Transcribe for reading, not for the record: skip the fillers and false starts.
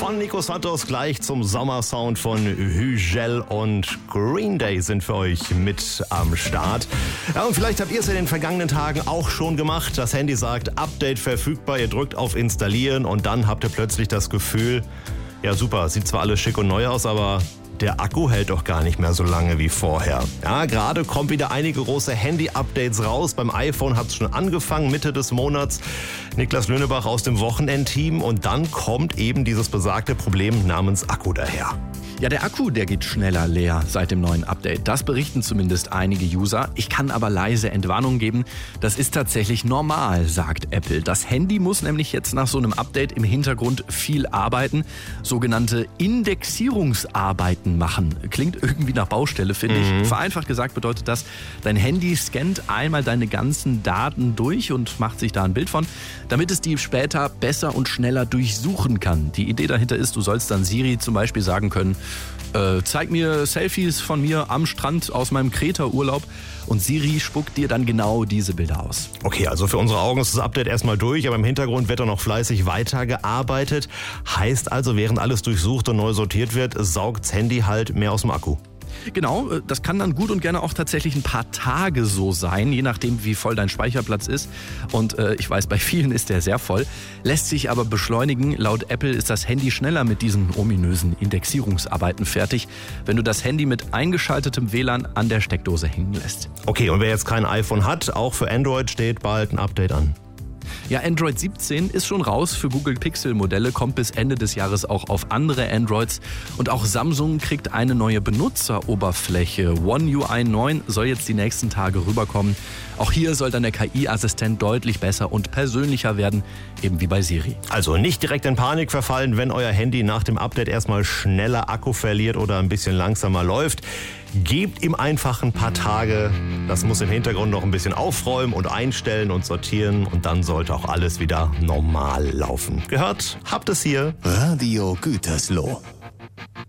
von Nico Santos gleich zum Sommersound von Hügel und Green Day sind für euch mit am Start. Ja, und vielleicht habt ihr es in den vergangenen Tagen auch schon gemacht. Das Handy sagt, Update verfügbar, ihr drückt auf Installieren und dann habt ihr plötzlich das Gefühl, ja super, sieht zwar alles schick und neu aus, aber der Akku hält doch gar nicht mehr so lange wie vorher. Ja, gerade kommen wieder einige große Handy-Updates raus. Beim iPhone hat es schon angefangen, Mitte des Monats. Niklas Löhnebach aus dem Wochenendteam. Und dann kommt eben dieses besagte Problem namens Akku daher. Ja, der Akku, der geht schneller leer seit dem neuen Update. Das berichten zumindest einige User. Ich kann aber leise Entwarnung geben. Das ist tatsächlich normal, sagt Apple. Das Handy muss nämlich jetzt nach so einem Update im Hintergrund viel arbeiten. Sogenannte Indexierungsarbeiten machen. Klingt irgendwie nach Baustelle, finde ich. Vereinfacht gesagt bedeutet das, dein Handy scannt einmal deine ganzen Daten durch und macht sich da ein Bild von, damit es die später besser und schneller durchsuchen kann. Die Idee dahinter ist, du sollst dann Siri zum Beispiel sagen können, zeig mir Selfies von mir am Strand aus meinem Kreta-Urlaub und Siri spuckt dir dann genau diese Bilder aus. Okay, also für unsere Augen ist das Update erstmal durch, aber im Hintergrund wird dann noch fleißig weitergearbeitet. Heißt also, während alles durchsucht und neu sortiert wird, saugt das Handy halt mehr aus dem Akku. Genau, das kann dann gut und gerne auch tatsächlich ein paar Tage so sein, je nachdem wie voll dein Speicherplatz ist. Und ich weiß, bei vielen ist der sehr voll. Lässt sich aber beschleunigen. Laut Apple ist das Handy schneller mit diesen ominösen Indexierungsarbeiten fertig, wenn du das Handy mit eingeschaltetem WLAN an der Steckdose hängen lässt. Okay, und wer jetzt kein iPhone hat, auch für Android steht bald ein Update an. Ja, Android 17 ist schon raus für Google Pixel-Modelle, kommt bis Ende des Jahres auch auf andere Androids. Und auch Samsung kriegt eine neue Benutzeroberfläche. One UI 9 soll jetzt die nächsten Tage rüberkommen. Auch hier soll dann der KI-Assistent deutlich besser und persönlicher werden, eben wie bei Siri. Also nicht direkt in Panik verfallen, wenn euer Handy nach dem Update erstmal schneller Akku verliert oder ein bisschen langsamer läuft. Gebt ihm einfach ein paar Tage. Das muss im Hintergrund noch ein bisschen aufräumen und einstellen und sortieren. Und dann sollte auch alles wieder normal laufen. Gehört? Habt es hier? Radio Gütersloh.